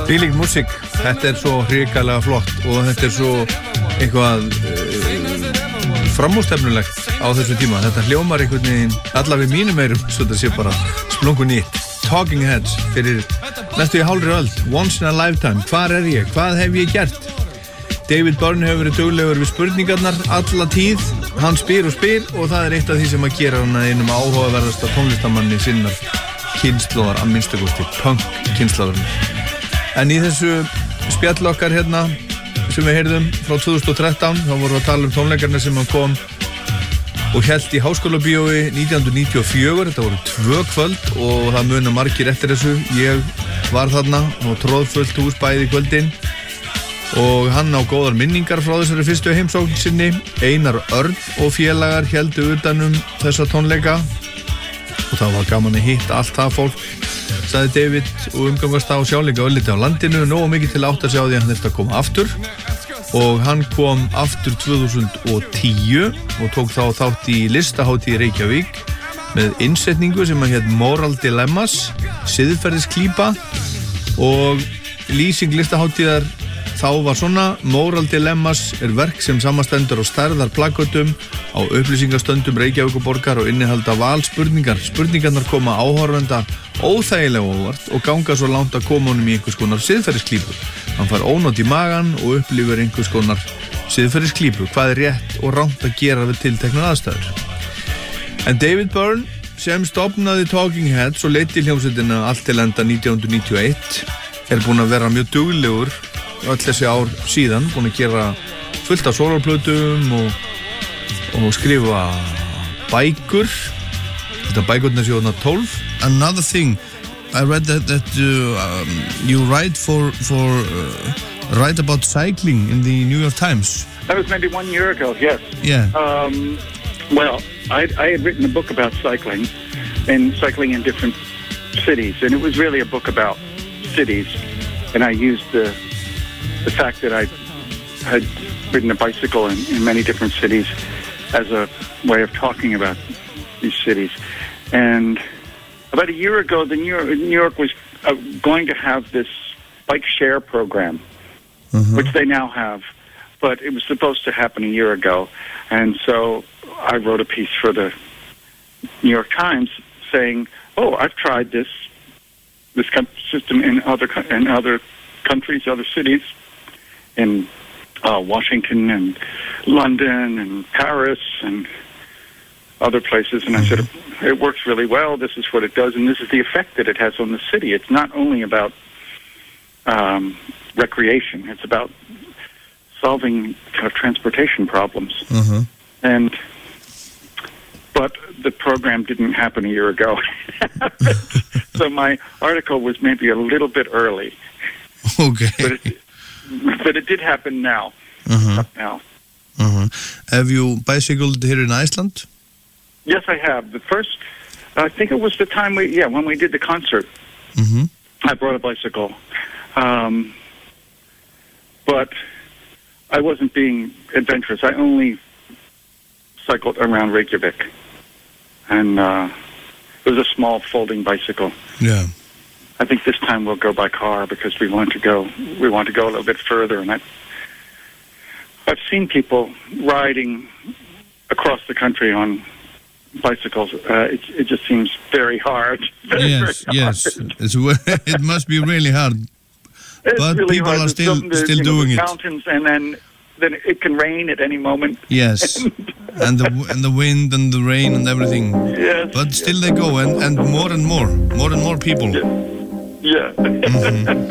Þvílík músík, þetta svo hrikalega flott og þetta svo eitthvað framúrstefnulegt á þessu tíma. Þetta hljómar einhvern veginn allavega mínum eyrum, svo þetta sé bara splungun nýtt. Talking Heads fyrir næstu í hálfri öld, Once in a Lifetime. Hvar ég? Hvað hef ég gert? David Byrne hefur verið duglegur við spurningarnar alla tíð. Hann spyr og það eitt af því sem að gera hann að einum áhugaverðasta tónlistamanni sinnar kynslóðar, að minnstakosti punk kynslóðarinn. En í þessu spjall okkar hérna sem við heyrðum frá 2013, þá vorum við að tala tónleikarna sem hann kom og hélt í Háskólabíói 1994. Þetta voru 2 kvöld og það muna margir eftir þessu. Ég var þarna og tróðfullt hús bæði í kvöldin og hann á góðar minningar frá þessari fyrstu heimsókn sinni. Einar Örn og félagar héldu utanum þessa tónleika og það var gaman að hitta allt það fólk, sagði David, og umgangast á sjálfleika ölliti á landinu, nógu mikið til átt að sjá því að hann þurfti að koma aftur. Og hann kom aftur 2010 og tók þá þátt í listahátíð Reykjavík með innsetningu sem að hét Moral Dilemmas, siðferðisklípa, og lýsing listahátíðar þá var svona: Moral Dilemmas verk sem samastendur á stærðar plakkötum á upplýsingastöndum Reykjavíkurborgar og innihalda valspurningar. Spurningarnar koma áhorfenda óþægilega óvart og ganga svo langt að koma honum í einhvers konar siðferðisklípu. Hann fær ónot í magan og upplifir einhvers konar siðferðisklípu. Hvað rétt og rangt að gera við tilteknar aðstæður? En David Byrne, sem stofnaði Talking Heads og leiddi hljómsveitina allt til enda 1991, búinn að vera mjög duglegur öll þessi ár síðan, búinn að gera fullt af sólóplötum og skrifa bækur. Þetta bækurnar séu þarna 12. Another thing, I read that you write write about cycling in the New York Times. That was maybe 1 year ago, yes. Yeah. Well, I had written a book about cycling in different cities, and it was really a book about cities, and I used the fact that I had ridden a bicycle in many different cities as a way of talking about these cities. And about a year ago, New York was going to have this bike share program, which they now have, but it was supposed to happen a year ago. And so I wrote a piece for the New York Times saying, "Oh, I've tried this system in other countries, other cities, in Washington and London and Paris and other places." And I said, it works really well. This is what it does, and this is the effect that it has on the city. It's not only about recreation. It's about solving kind of transportation problems. But the program didn't happen a year ago. So my article was maybe a little bit early. Okay. But it did happen now. Now. Have you bicycled here in Iceland? Yes, I have. The first, I think it was the time when we did the concert. I brought a bicycle. But I wasn't being adventurous. I only cycled around Reykjavik. And it was a small folding bicycle. Yeah. I think this time we'll go by car because we want to go a little bit further. And I've seen people riding across the country on bicycles. It just seems very hard. Yes. It must be really hard. But really people hard. Are still doing it. Mountains, and then it can rain at any moment. Yes, and the wind and the rain and everything. Yes. But still they go, and more people. Yeah.